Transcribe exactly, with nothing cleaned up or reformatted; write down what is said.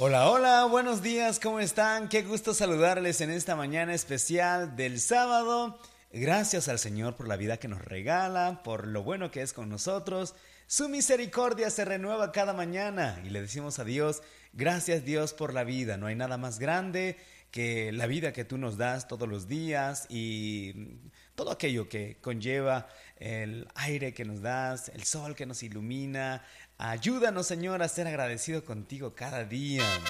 Hola, hola, buenos días, ¿cómo están? Qué gusto saludarles en esta mañana especial del sábado. Gracias al Señor por la vida que nos regala, por lo bueno que es con nosotros. Su misericordia se renueva cada mañana y le decimos a Dios, gracias Dios por la vida. No hay nada más grande que la vida que tú nos das todos los días y todo aquello que conlleva el aire que nos das, el sol que nos ilumina. Ayúdanos, Señor, a ser agradecido contigo cada día.